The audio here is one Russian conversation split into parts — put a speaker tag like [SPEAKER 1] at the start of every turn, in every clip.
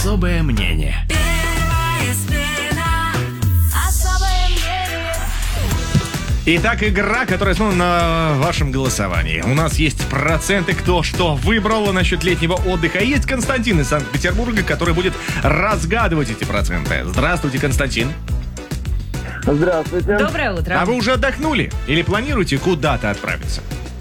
[SPEAKER 1] Особое мнение. Итак, игра, которая основана на вашем голосовании. У нас есть проценты, кто что выбрал насчет летнего отдыха. И есть Константин из Санкт-Петербурга, который будет разгадывать эти проценты. Здравствуйте, Константин.
[SPEAKER 2] Здравствуйте.
[SPEAKER 3] Доброе утро.
[SPEAKER 1] А вы уже отдохнули? Или планируете куда-то отправиться?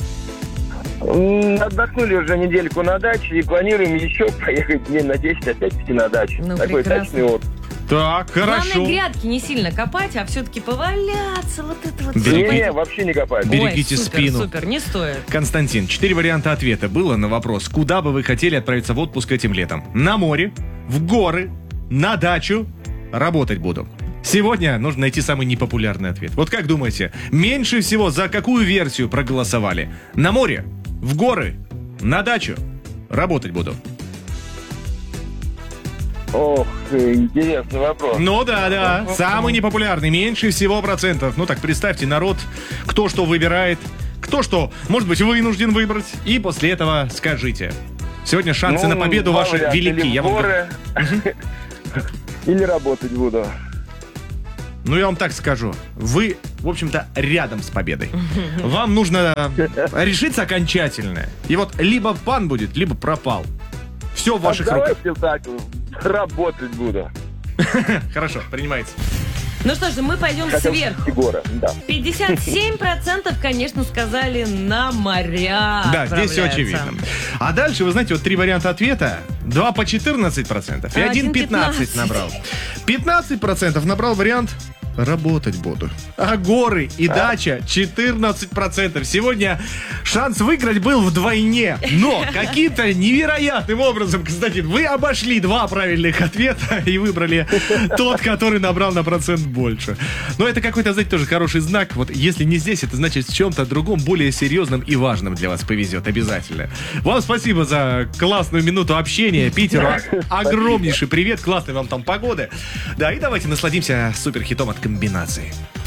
[SPEAKER 2] Отдохнули уже недельку на даче и планируем еще поехать дней на 10 опять-таки на дачу.
[SPEAKER 3] Ну,
[SPEAKER 2] Такой
[SPEAKER 3] прекрасно.
[SPEAKER 2] дачный отдых.
[SPEAKER 1] Так, хорошо.
[SPEAKER 3] Главное, грядки не сильно копать, а все-таки поваляться. Вот это вот.
[SPEAKER 1] Берегите.
[SPEAKER 2] Не, вообще не копать.
[SPEAKER 1] Берегите
[SPEAKER 3] Ой, супер,
[SPEAKER 1] спину.
[SPEAKER 3] Супер, не стоит.
[SPEAKER 1] Константин, 4 варианта ответа было на вопрос, куда бы вы хотели отправиться в отпуск этим летом. На море, в горы, на дачу, работать буду. Сегодня нужно найти самый непопулярный ответ. Вот как думаете, меньше всего за какую версию проголосовали? На море, в горы, на дачу, работать буду.
[SPEAKER 2] Ох, интересный вопрос.
[SPEAKER 1] Ну да, самый непопулярный, меньше всего процентов. Ну так представьте, народ, кто что выбирает, кто что, может быть, вынужден выбрать. И после этого скажите. Сегодня шансы на победу ваши
[SPEAKER 2] варианта,
[SPEAKER 1] велики.
[SPEAKER 2] или
[SPEAKER 1] Я
[SPEAKER 2] в
[SPEAKER 1] вам...
[SPEAKER 2] горы, или работать буду.
[SPEAKER 1] Ну, я вам так скажу. Вы, в общем-то, рядом с победой. Вам нужно решиться окончательно. И вот либо пан будет, либо пропал. Все в ваших руках.
[SPEAKER 2] Давайте так, работать буду.
[SPEAKER 1] Хорошо, принимается.
[SPEAKER 3] Ну что ж, мы пойдем
[SPEAKER 2] Хотел
[SPEAKER 3] сверху.
[SPEAKER 2] в горы, да.
[SPEAKER 3] 57%, конечно, сказали на моря.
[SPEAKER 1] Да, здесь все
[SPEAKER 3] отправляться.
[SPEAKER 1] очевидно. А дальше, вы знаете, вот 3 варианта ответа. 2 по 14%, и один 15 набрал. 15% набрал вариант «работать буду». А горы и дача 14%. Сегодня шанс выиграть был вдвойне. Но каким-то невероятным образом, Константин, вы обошли 2 правильных ответа и выбрали тот, который набрал на процент больше. Но это какой-то, знаете, тоже хороший знак. Вот если не здесь, это значит в чем-то другом, более серьезном и важном для вас повезет. Обязательно. Вам спасибо за классную минуту общения. Питеру огромнейший привет. Классной вам там погоды. Да, и давайте насладимся суперхитом от комбинации.